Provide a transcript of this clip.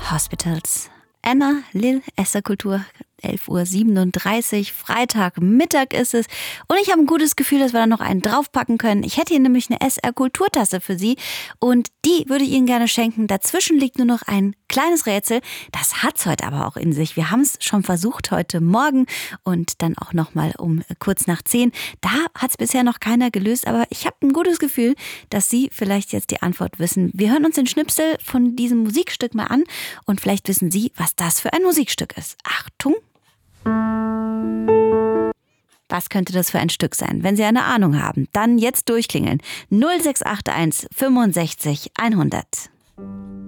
Hospitals. Anna, Lil, SR Kultur, 11:37 Uhr, Freitagmittag ist es. Und ich habe ein gutes Gefühl, dass wir da noch einen draufpacken können. Ich hätte hier nämlich eine SR Kulturtasse für Sie und die würde ich Ihnen gerne schenken. Dazwischen liegt nur noch ein kleines Rätsel. Das hat's heute aber auch in sich. Wir haben es schon versucht heute Morgen und dann auch nochmal um kurz nach 10. Da hat es bisher noch keiner gelöst, aber ich habe ein gutes Gefühl, dass Sie vielleicht jetzt die Antwort wissen. Wir hören uns den Schnipsel von diesem Musikstück mal an und vielleicht wissen Sie, was das für ein Musikstück ist. Achtung! Was könnte das für ein Stück sein? Wenn Sie eine Ahnung haben, dann jetzt durchklingeln. 0681 65 100.